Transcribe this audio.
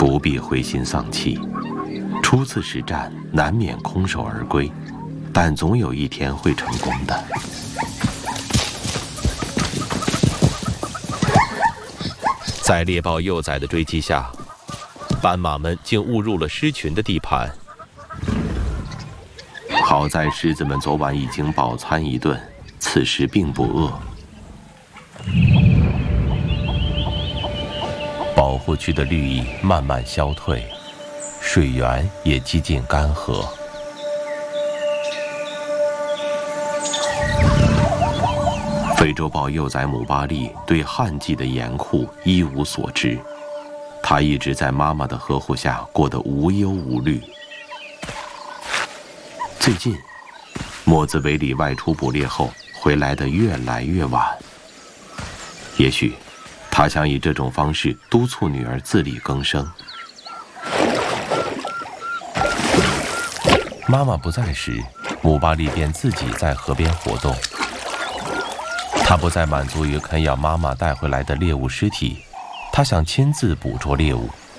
不必灰心丧气，初次实战难免空手而归，但总有一天会成功的。在猎豹幼崽的追击下，斑马们竟误入了狮群的地盘。好在狮子们昨晚已经饱餐一顿，此时并不饿。保护区的绿意慢慢消退，水源也几近干涸。非洲豹幼崽姆巴利对旱季的严酷一无所知，他一直在妈妈的呵护下过得无忧无虑。最近，莫兹维里外出捕猎后回来的越来越晚。也许，他想以这种方式督促女儿自力更生。妈妈不在时，姆巴利便自己在河边活动。他不再满足于啃咬妈妈带回来的猎物尸体，他想亲自捕捉猎物，